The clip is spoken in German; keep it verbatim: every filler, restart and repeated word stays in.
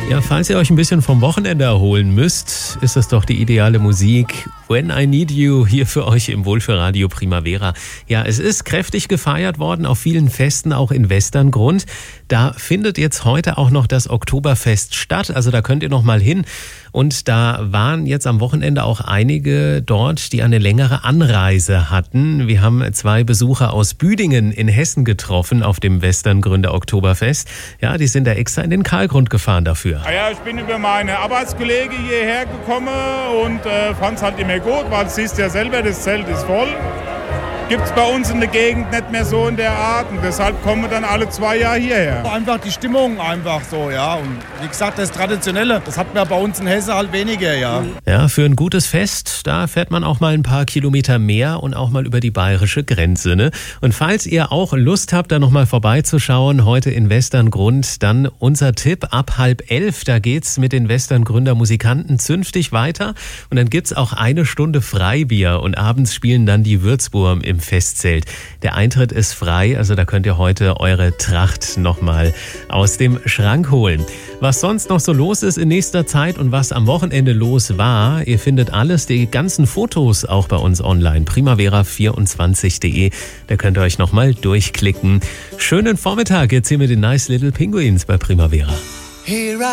Ja, falls ihr euch ein bisschen vom Wochenende erholen müsst, ist das doch die ideale Musik. When I Need You, hier für euch im Wohlfühlradio Primavera. Ja, es ist kräftig gefeiert worden auf vielen Festen, auch in Westerngrund. Da findet jetzt heute auch noch das Oktoberfest statt, also da könnt ihr noch mal hin. Und da waren jetzt am Wochenende auch einige dort, die eine längere Anreise hatten. Wir haben zwei Besucher aus Büdingen in Hessen getroffen auf dem Westerngründer Oktoberfest. Ja, die sind da extra in den Karlgrund gefahren dafür. Ah ja, ich bin über meine Arbeitskollegen hierher gekommen und äh, fand es halt immer gut, weil du siehst ja selber, das Zelt ist voll. Gibt es bei uns in der Gegend nicht mehr so in der Art und deshalb kommen wir dann alle zwei Jahre hierher. Einfach die Stimmung einfach so, ja. Und wie gesagt, das Traditionelle, das hat man bei uns in Hessen halt weniger, ja. Ja, für ein gutes Fest, da fährt man auch mal ein paar Kilometer mehr und auch mal über die bayerische Grenze, ne? Und falls ihr auch Lust habt, da noch mal vorbeizuschauen, heute in Westerngrund, dann unser Tipp ab halb elf, da geht's mit den Westerngründer Musikanten zünftig weiter und dann gibt's auch eine Stunde Freibier und abends spielen dann die Würzburm im Festzelt. Der Eintritt ist frei, also da könnt ihr heute eure Tracht nochmal aus dem Schrank holen. Was sonst noch so los ist in nächster Zeit und was am Wochenende los war, ihr findet alles, die ganzen Fotos auch bei uns online, primavera vierundzwanzig punkt de, da könnt ihr euch nochmal durchklicken. Schönen Vormittag jetzt hier mit den Nice Little Penguins bei Primavera.